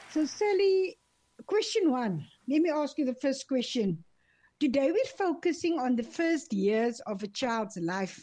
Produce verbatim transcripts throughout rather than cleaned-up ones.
So, Sally, question one. Let me ask you the first question. Today, we're focusing on the first years of a child's life.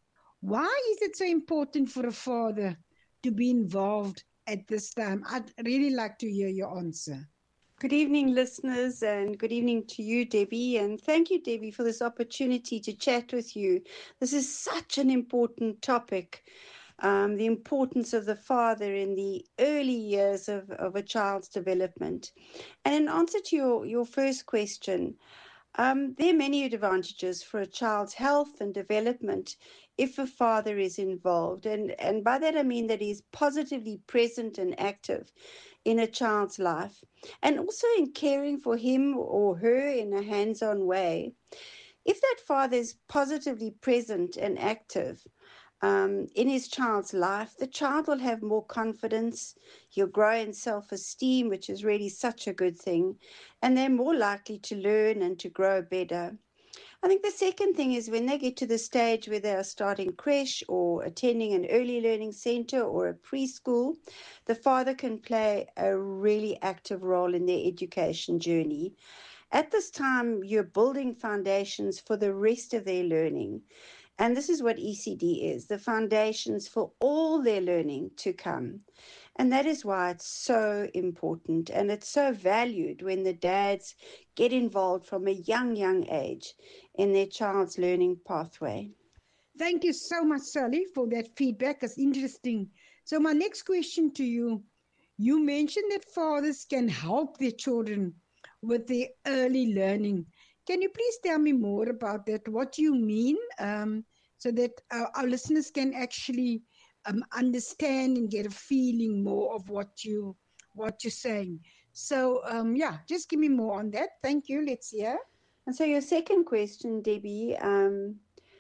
Why is it so important for a father to be involved at this time? I'd really like to hear your answer. Good evening, listeners, and good evening to you, Debbie. And thank you, Debbie, for this opportunity to chat with you. This is such an important topic, um, the importance of the father in the early years of, of a child's development. And in answer to your, your first question, um, there are many advantages for a child's health and development if a father is involved. And, and by that, I mean that he's positively present and active in a child's life, and also in caring for him or her in a hands-on way. If that father is positively present and active um, in his child's life, the child will have more confidence, he'll grow in self-esteem, which is really such a good thing, and they're more likely to learn and to grow better. I think the second thing is when they get to the stage where they are starting creche or attending an early learning center or a preschool, the father can play a really active role in their education journey. At this time, you're building foundations for the rest of their learning. And this is what E C D is, the foundations for all their learning to come. And that is why it's so important and it's so valued when the dads get involved from a young, young age in their child's learning pathway. Thank you so much, Sally, for that feedback. It's interesting. So, my next question to you, you mentioned that fathers can help their children with their early learning. Can you please tell me more about that? What you mean, um, so that our, our listeners can actually um, understand and get a feeling more of what you what you're saying. So, um, yeah, just give me more on that. Thank you. Let's hear. And so, your second question, Debbie, um,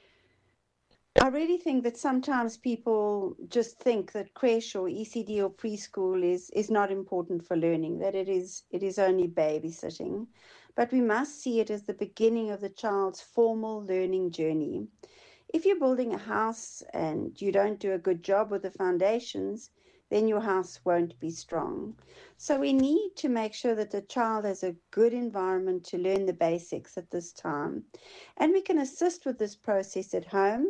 I really think that sometimes people just think that creche or E C D or preschool is, is not important for learning, that it is it is only babysitting. But we must see it as the beginning of the child's formal learning journey. If you're building a house and you don't do a good job with the foundations, then your house won't be strong. So we need to make sure that the child has a good environment to learn the basics at this time. And we can assist with this process at home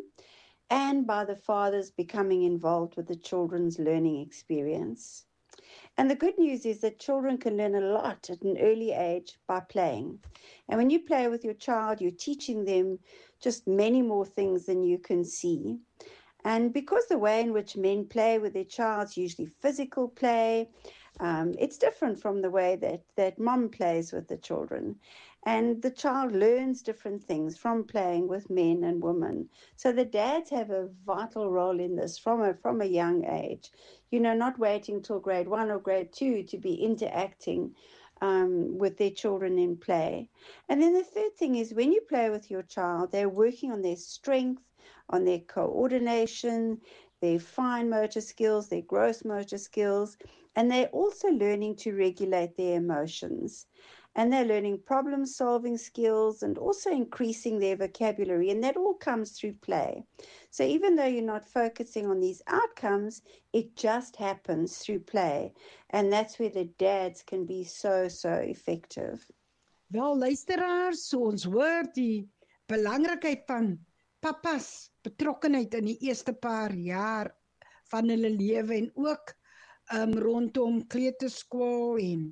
and by the fathers becoming involved with the children's learning experience. And the good news is that children can learn a lot at an early age by playing. And when you play with your child, you're teaching them just many more things than you can see. And because the way in which men play with their child is usually physical play, um, it's different from the way that, that mom plays with the children. And the child learns different things from playing with men and women. So the dads have a vital role in this from a, from a young age. You know, not waiting till grade one or grade two to be interacting um, with their children in play. And then the third thing is when you play with your child, they're working on their strength, on their coordination, their fine motor skills, their gross motor skills, and they're also learning to regulate their emotions. And they're learning problem solving skills and also increasing their vocabulary. And that all comes through play. So even though you're not focusing on these outcomes, it just happens through play. And that's where the dads can be so, so effective. Wel, luisteraars, so ons hoor die belangrikheid van papas betrokkenheid in die eerste paar jaar van hulle lewe en ook um, rondom kleuterskool en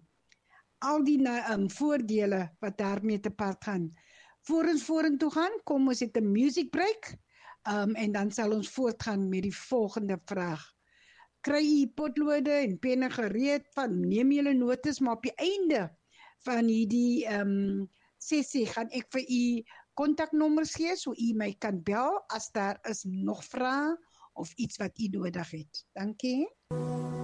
al die um, voordele wat daarmee te paard gaan. Voor ons vorentoe gaan, kom ons het 'n music break um, en dan sal ons voortgaan met die volgende vraag. Kry u potlode en penne gereed, van neem julle notas, maar op die einde van hierdie um, sessie gaan ek vir u kontaknommers gee, so u my kan bel as daar is nog vrae of iets wat u nodig het. Dankie.